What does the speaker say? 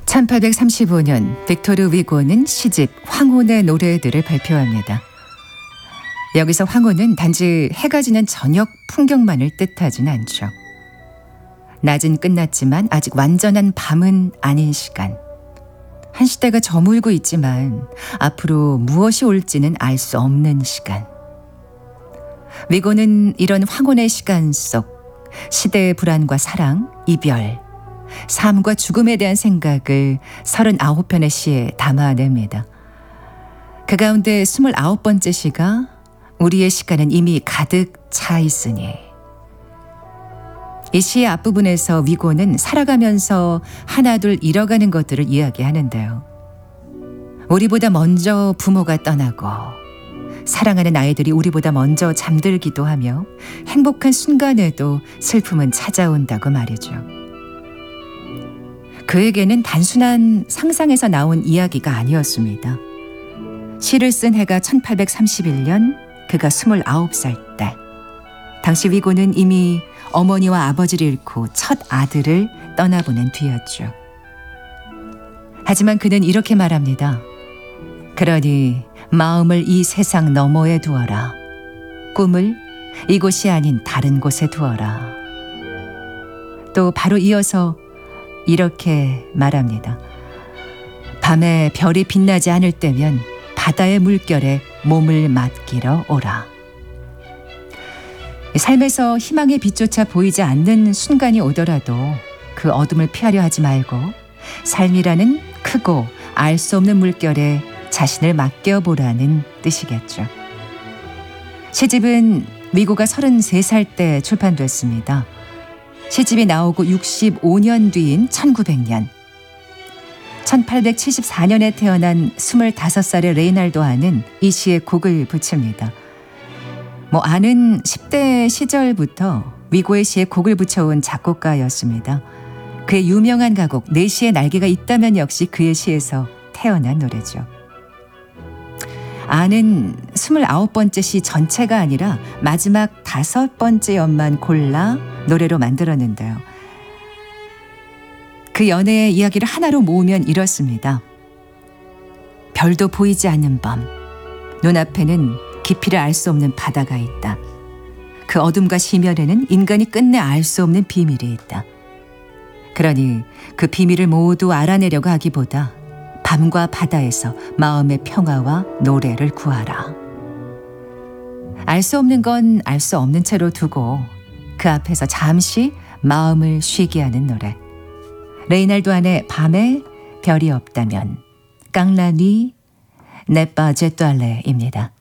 1835년 빅토르 위고는 시집 황혼의 노래들을 발표합니다. 여기서 황혼은 단지 해가 지는 저녁 풍경만을 뜻하진 않죠. 낮은 끝났지만 아직 완전한 밤은 아닌 시간. 한 시대가 저물고 있지만 앞으로 무엇이 올지는 알 수 없는 시간. 위고는 이런 황혼의 시간 속 시대의 불안과 사랑, 이별, 삶과 죽음에 대한 생각을 39편의 시에 담아냅니다. 그 가운데 29번째 시가 우리의 시간은 이미 가득 차 있으니. 이 시의 앞부분에서 위고는 살아가면서 하나둘 잃어가는 것들을 이야기하는데요. 우리보다 먼저 부모가 떠나고 사랑하는 아이들이 우리보다 먼저 잠들기도 하며 행복한 순간에도 슬픔은 찾아온다고 말이죠. 그에게는 단순한 상상에서 나온 이야기가 아니었습니다. 시를 쓴 해가 1831년 그가 29살 때. 당시 위고는 이미 어머니와 아버지를 잃고 첫 아들을 떠나보낸 뒤였죠. 하지만 그는 이렇게 말합니다. 그러니 마음을 이 세상 너머에 두어라. 꿈을 이곳이 아닌 다른 곳에 두어라. 또 바로 이어서 이렇게 말합니다. 밤에 별이 빛나지 않을 때면 바다의 물결에 몸을 맡기러 오라. 삶에서 희망의 빛조차 보이지 않는 순간이 오더라도 그 어둠을 피하려 하지 말고 삶이라는 크고 알 수 없는 물결에 자신을 맡겨보라는 뜻이겠죠. 시집은 위고가 33살 때 출판됐습니다. 시집이 나오고 65년 뒤인 1900년. 1874년에 태어난 25살의 레이날도아는 이 시에 곡을 붙입니다. 아는 10대 시절부터 위고의 시에 곡을 붙여온 작곡가였습니다. 그의 유명한 가곡 내 시의 날개가 있다면 역시 그의 시에서 태어난 노래죠. 아는 29번째 시 전체가 아니라 마지막 5번째 연만 골라 노래로 만들었는데요. 그 연애의 이야기를 하나로 모으면 이렇습니다. 별도 보이지 않는 밤, 눈앞에는 깊이를 알 수 없는 바다가 있다. 그 어둠과 심연에는 인간이 끝내 알 수 없는 비밀이 있다. 그러니 그 비밀을 모두 알아내려고 하기보다 밤과 바다에서 마음의 평화와 노래를 구하라. 알 수 없는 건 알 수 없는 채로 두고 그 앞에서 잠시 마음을 쉬게 하는 노래. 레이날도안의 밤에 별이 없다면 깡라니 네빠 제뚜알레입니다.